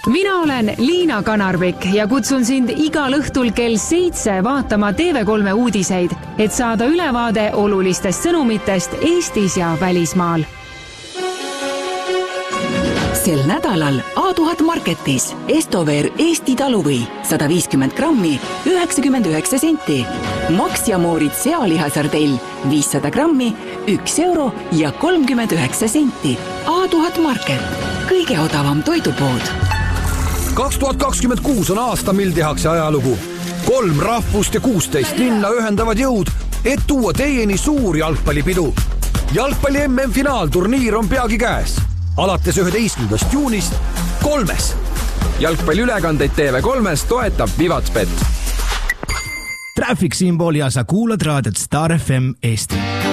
Mina olen Liina Kanarvik ja kutsun sind igal õhtul kell 7 vaatama TV3 uudiseid, et saada ülevaade olulistest sõnumitest Eestis ja välismaal. Sel nädalal A1000 Marketis Estover Eesti taluvõi 150 grammi 99 senti. Max ja Moorid sealihasardell 500 grammi 1 euro ja 39 senti. A1000 Market, kõige odavam toidupood. 2026 on aasta, mil tehakse ajalugu. 3 rahvust ja 16 linna ühendavad jõud, et tuua teieni suur jalgpallipidu. Jalgpalli MM-finaalturniir on peagi käes. Alates 11. juunist 3. Jalgpalliülekandeid TV3-s toetab Vivatsbet. Traffic Symbol ja sa kuulad raadiot Star FM Eesti.